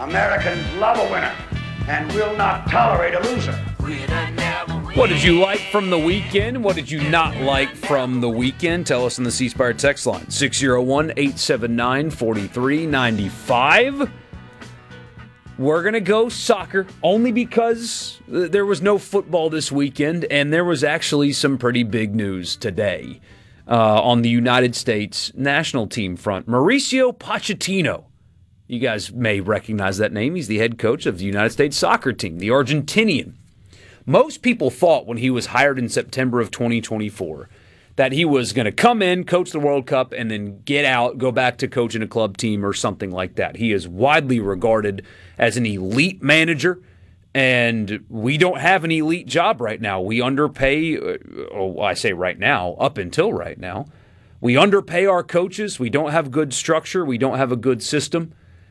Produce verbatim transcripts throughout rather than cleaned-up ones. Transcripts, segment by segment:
Americans love a winner and will not tolerate a loser. What did you like from the weekend? What did you not like from the weekend? Tell us on the C Spire text line, six oh one, eight seven nine, four three nine five. We're going to go soccer only because there was no football this weekend, and there was actually some pretty big news today uh, on the United States national team front. Mauricio Pochettino. You guys may recognize that name. He's the head coach of the United States soccer team, the Argentinian. Most people thought when he was hired in September of twenty twenty-four that he was going to come in, coach the World Cup, and then get out, go back to coaching a club team or something like that. He is widely regarded as an elite manager, and we don't have an elite job right now. We underpay, oh, I say right now, up until right now. We underpay our coaches. We don't have good structure. We don't have a good system.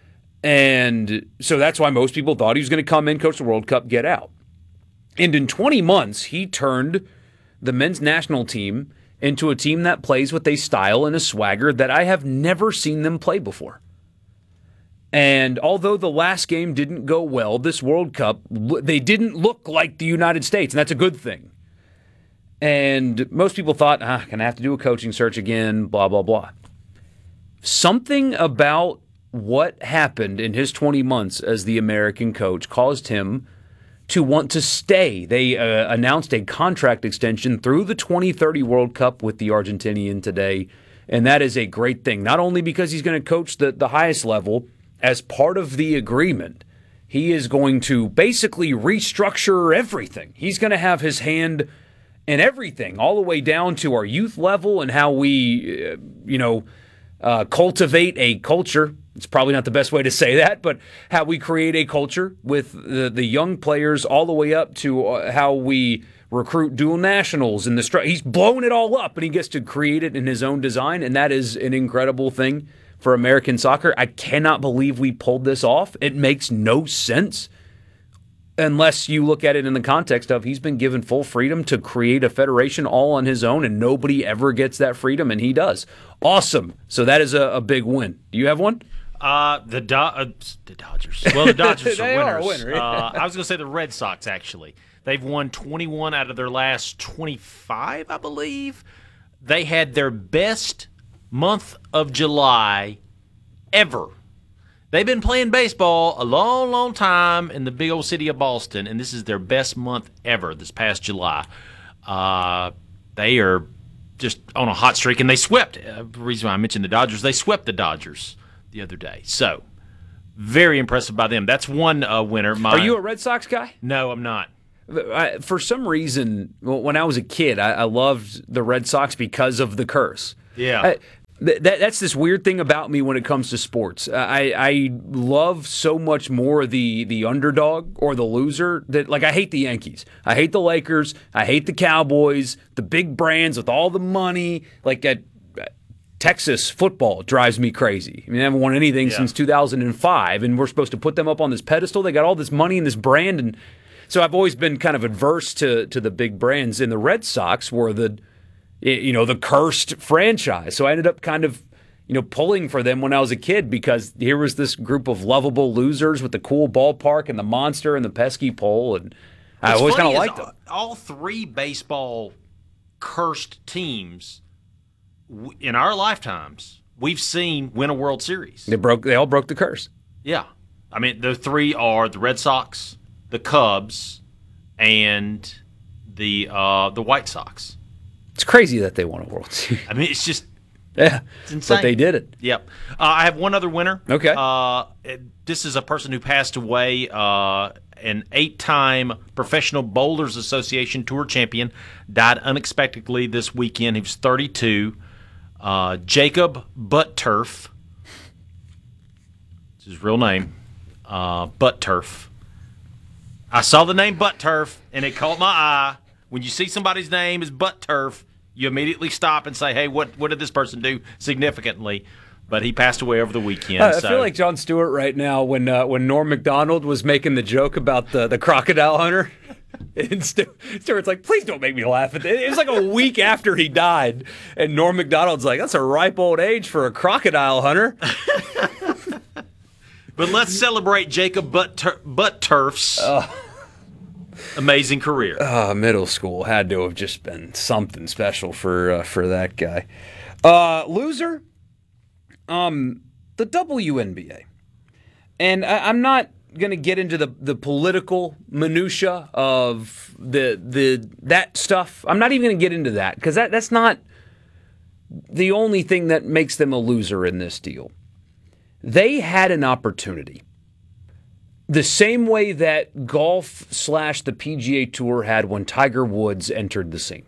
And so that's why most people thought he was going to come in, coach the World Cup, get out. And in twenty months, he turned the men's national team into a team that plays with a style and a swagger that I have never seen them play before. And although the last game didn't go well, this World Cup, they didn't look like the United States, and that's a good thing. And most people thought, ah, going to have to do a coaching search again, blah, blah, blah. Something about what happened in his twenty months as the American coach caused him to want to stay. They uh, announced a contract extension through the twenty thirty World Cup with the Argentinian today, and that is a great thing. Not only because he's going to coach the, the highest level, as part of the agreement, he is going to basically restructure everything. He's going to have his hand in everything, all the way down to our youth level and how we, uh, you know, uh, cultivate a culture. It's probably not the best way to say that, but how we create a culture with the, the young players all the way up to uh, how we recruit dual nationals. And the stri- he's blown it all up, and he gets to create it in his own design, and that is an incredible thing for American soccer. I cannot believe we pulled this off. It makes no sense unless you look at it in the context of he's been given full freedom to create a federation all on his own, and nobody ever gets that freedom, and he does. Awesome. So that is a, a big win. Do you have one? Uh, the Do- uh, the Dodgers. Well, the Dodgers they are winners. are a winner, yeah. uh, I was going to say the Red Sox, actually. They've won twenty-one out of their last twenty-five, I believe. They had their best month of July ever. They've been playing baseball a long, long time in the big old city of Boston, and this is their best month ever this past July. Uh, they are just on a hot streak, and they swept. Uh, the reason why I mentioned the Dodgers, they swept the Dodgers the other day. So, very impressive by them. That's one uh, winner. My, Are you a Red Sox guy? No, I'm not. I, for some reason, when I was a kid, I, I loved the Red Sox because of the curse. Yeah. I, th- that, that's this weird thing about me when it comes to sports. I, I love so much more the the underdog or the loser. That like I hate the Yankees. I hate the Lakers. I hate the Cowboys. The big brands with all the money. Like at Texas football drives me crazy. I mean, they haven't won anything yeah. since two thousand five, and we're supposed to put them up on this pedestal. They got all this money and this brand, and so I've always been kind of adverse to to the big brands. And the Red Sox were the, you know, the cursed franchise. So I ended up kind of, you know, pulling for them when I was a kid because here was this group of lovable losers with the cool ballpark and the monster and the pesky pole, and I What's always kind of funny liked is them. All three baseball cursed teams in our lifetimes we've seen win a World Series. They broke. They all broke the curse. Yeah, I mean the three are the Red Sox, the Cubs, and the uh, the White Sox. It's crazy that they won a World Series. I mean, it's just yeah, it's insane. But they did it. Yep. Uh, I have one other winner. Okay. Uh, this is a person who passed away. Uh, an eight-time Professional Bowlers Association Tour champion, died unexpectedly this weekend. He was thirty-two. Uh, Jacob Butt-Turf. That's his real name. Uh, Butt-Turf. I saw the name Butt-Turf, and it caught my eye. When you see somebody's name is Butt-Turf, you immediately stop and say, hey, what, what did this person do significantly? But he passed away over the weekend. Uh, I so. feel like Jon Stewart right now when uh, when Norm Macdonald was making the joke about the, the crocodile hunter. And Stu- Stewart's like, please don't make me laugh at that. It was like a week after he died. And Norm Macdonald's like, that's a ripe old age for a crocodile hunter. But let's celebrate Jacob Butt, Tur- Butt Turf's amazing career. Uh, middle school had to have just been something special for uh, for that guy. Uh, loser, um, the W N B A. And I, I'm not going to get into the, the political minutia of the the that stuff. I'm not even going to get into that because that, that's not the only thing that makes them a loser in this deal. They had an opportunity. The same way that golf slash the P G A Tour had when Tiger Woods entered the scene.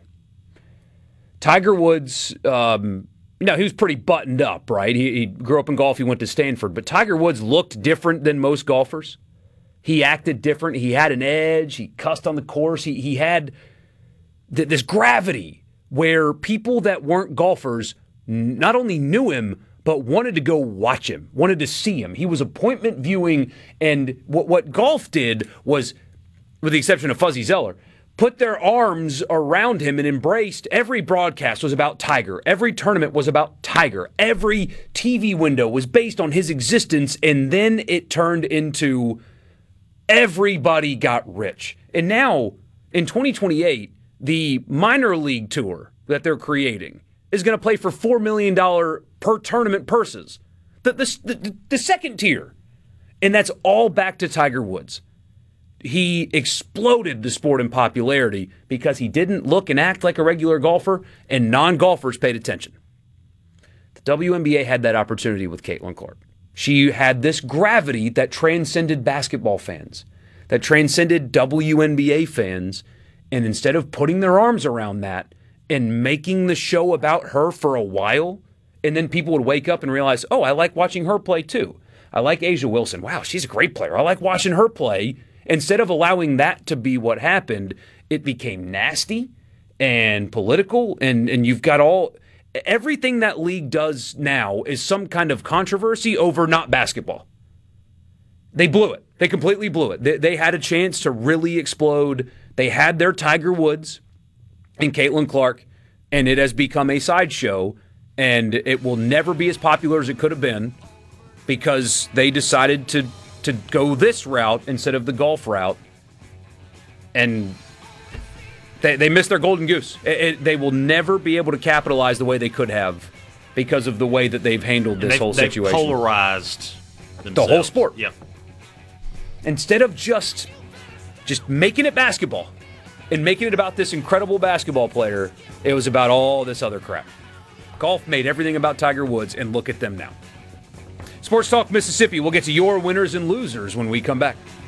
Tiger Woods, um, you know, he was pretty buttoned up, right? He, he grew up in golf. He went to Stanford. But Tiger Woods looked different than most golfers. He acted different. He had an edge. He cussed on the course. He, he had th- this gravity where people that weren't golfers not only knew him, but wanted to go watch him, wanted to see him. He was appointment viewing, and what, what golf did was, with the exception of Fuzzy Zeller, put their arms around him and embraced. Every broadcast was about Tiger. Every tournament was about Tiger. Every T V window was based on his existence, and then it turned into everybody got rich. And now, in twenty twenty-eight, the minor league tour that they're creating is going to play for four million dollars per tournament purses. The, the, the, the second tier. And that's all back to Tiger Woods. He exploded the sport in popularity because he didn't look and act like a regular golfer, and non-golfers paid attention. The W N B A had that opportunity with Caitlin Clark. She had this gravity that transcended basketball fans, that transcended W N B A fans, and instead of putting their arms around that and making the show about her for a while, and then people would wake up and realize, oh, I like watching her play too. I like Asia Wilson. Wow, she's a great player. I like watching her play. Instead of allowing that to be what happened, it became nasty and political, and, and you've got all... Everything that league does now is some kind of controversy over not basketball. They blew it. They completely blew it. They, they had a chance to really explode. They had their Tiger Woods and Caitlin Clark, and it has become a sideshow, and it will never be as popular as it could have been because they decided to, to go this route instead of the golf route, and they, they missed their golden goose. It, it, they will never be able to capitalize the way they could have because of the way that they've handled this they've, whole they've situation. Polarized themselves. The whole sport. Yep. Instead of just just making it basketball and making it about this incredible basketball player, it was about all this other crap. Golf made everything about Tiger Woods, and look at them now. Sports Talk Mississippi. We'll get to your winners and losers when we come back.